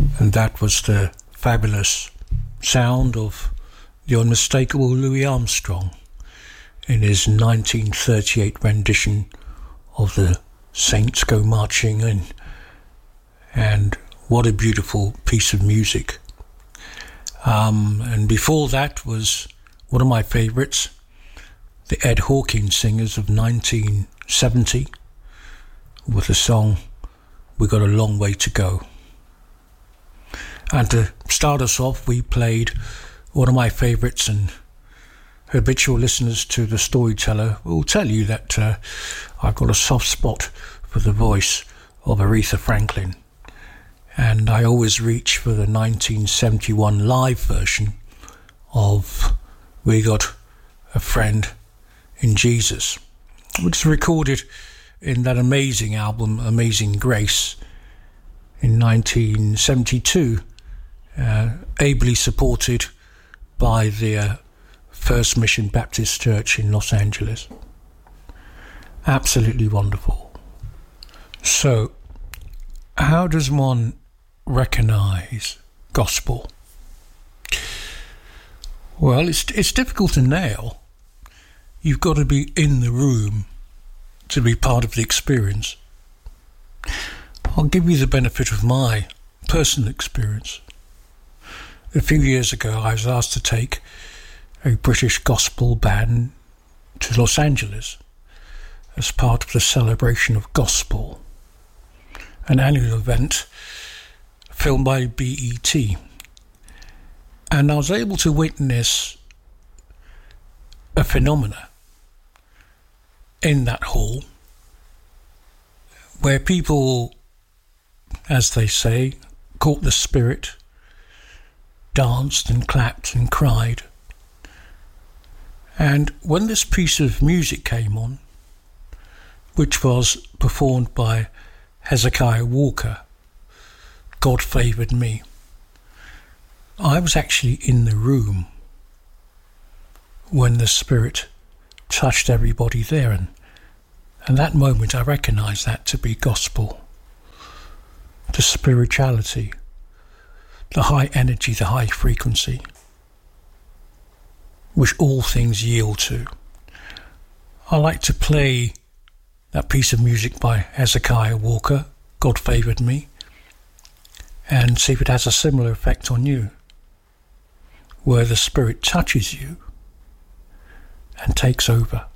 And that was the fabulous sound of the unmistakable Louis Armstrong in his 1938 rendition of the Saints Go Marching In. And what a beautiful piece of music. And before that was one of my favourites, the Ed Hawkins Singers of 1970, with the song We Got a Long Way to Go. And to start us off, we played one of my favourites, and habitual listeners to The Storyteller will tell you that I've got a soft spot for the voice of Aretha Franklin. And I always reach for the 1971 live version of We Got a Friend in Jesus, which is recorded in that amazing album Amazing Grace in 1972, ably supported by the First Mission Baptist Church in Los Angeles. Absolutely wonderful. So, how does one recognise gospel? Well, it's difficult to nail. You've got to be in the room to be part of the experience. I'll give you the benefit of my personal experience. A few years ago, I was asked to take a British gospel band to Los Angeles as part of the Celebration of Gospel, an annual event filmed by BET. And I was able to witness a phenomena in that hall where people, as they say, caught the spirit, danced and clapped and cried. And when this piece of music came on, which was performed by Hezekiah Walker, God Favoured Me, I was actually in the room when the Spirit touched everybody there, and that moment I recognised that to be gospel. The spirituality, the high energy, the high frequency, which all things yield to. I like to play that piece of music by Hezekiah Walker, God Favoured Me, and see if it has a similar effect on you, where the Spirit touches you and takes over.